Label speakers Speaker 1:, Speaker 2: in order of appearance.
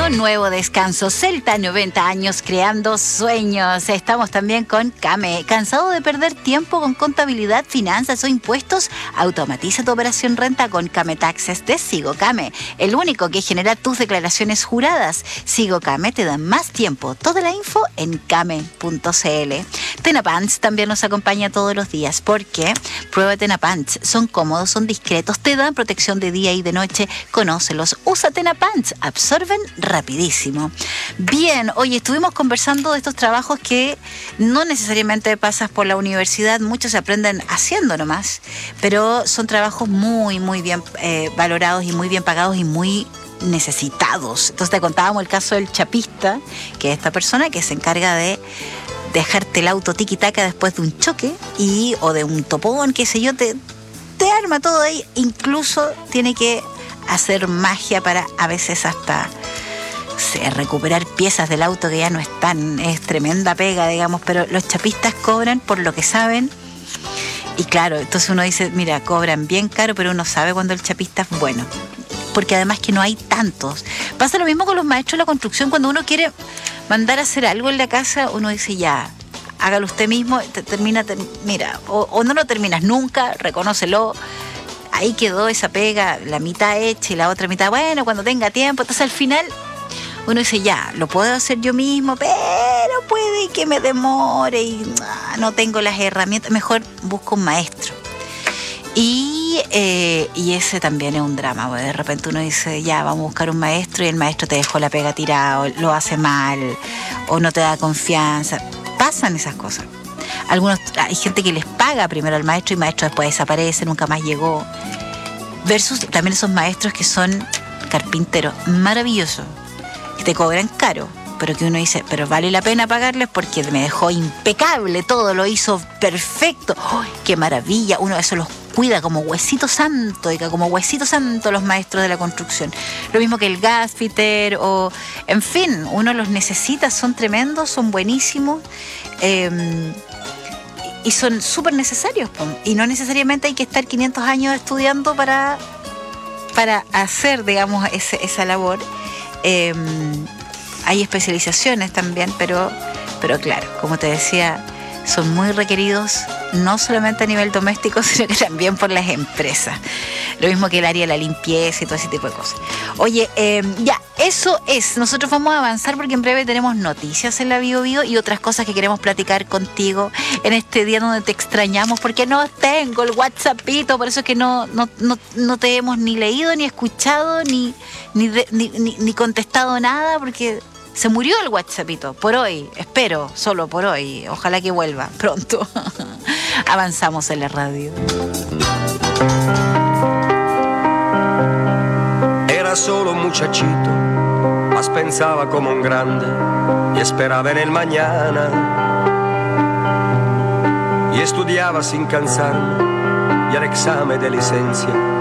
Speaker 1: un nuevo descanso. Celta, 90 años creando sueños. Estamos también con Kame. ¿Cansado de perder tiempo con contabilidad, finanzas o impuestos? Automatiza tu operación renta con Kame Taxes de Sigo Kame, el único que genera tus declaraciones juradas. Sigo Kame te da más tiempo. Toda la info en kame.cl. Tenapants también nos acompaña todos los días porque prueba Tenapants. Son cómodos, son discretos, te dan protección de día y de noche. Conócelos. Usa Tenapants. Absorben rapidísimo. Bien, oye, estuvimos conversando de estos trabajos que no necesariamente pasas por la universidad, muchos se aprenden haciendo nomás, pero son trabajos muy, muy bien valorados y muy bien pagados y muy necesitados. Entonces te contábamos el caso del chapista, que es esta persona que se encarga de dejarte el auto tiki-taka después de un choque o de un topón, qué sé yo, te arma todo ahí, incluso tiene que hacer magia para a veces hasta recuperar piezas del auto que ya no están. Es tremenda pega, digamos, pero los chapistas cobran por lo que saben. Y claro, entonces uno dice, mira, cobran bien caro, pero uno sabe cuando el chapista es bueno, porque además que no hay tantos. Pasa lo mismo con los maestros de la construcción. Cuando uno quiere mandar a hacer algo en la casa, uno dice, ya, hágalo usted mismo, mira, o no lo terminas nunca, reconócelo. Ahí quedó esa pega, la mitad hecha y la otra mitad, bueno, cuando tenga tiempo. Entonces al final uno dice, ya, lo puedo hacer yo mismo, pero puede que me demore y no tengo las herramientas. Mejor busco un maestro. Y ese también es un drama, porque de repente uno dice, ya, vamos a buscar un maestro y el maestro te dejó la pega tirada, o lo hace mal, o no te da confianza. Pasan esas cosas. Hay gente que les paga primero al maestro y el maestro después desaparece, nunca más llegó. Versus también esos maestros que son carpinteros maravillosos, que te cobran caro, pero que uno dice, pero vale la pena pagarles porque me dejó impecable todo, lo hizo perfecto. ¡Ay, qué maravilla! Uno de esos los cuida como huesito santo, los maestros de la construcción. Lo mismo que el gasfitter, o en fin, uno los necesita, son tremendos, son buenísimos. Y son súper necesarios, y no necesariamente hay que estar 500 años estudiando para hacer, digamos, esa labor. Hay especializaciones también, pero claro, como te decía, son muy requeridos, no solamente a nivel doméstico, sino que también por las empresas. Lo mismo que el área de la limpieza y todo ese tipo de cosas. Oye, ya, eso es. Nosotros vamos a avanzar porque en breve tenemos noticias en la Bio Bio y otras cosas que queremos platicar contigo en este día donde te extrañamos, porque no tengo el WhatsAppito, por eso es que no te hemos ni leído, ni escuchado, ni contestado nada, porque se murió el WhatsAppito, por hoy, espero, solo por hoy, ojalá que vuelva pronto. Avanzamos en la radio.
Speaker 2: Era solo un muchachito, mas pensaba como un grande y esperaba en el mañana. Y estudiaba sin cansarme y al examen de licencia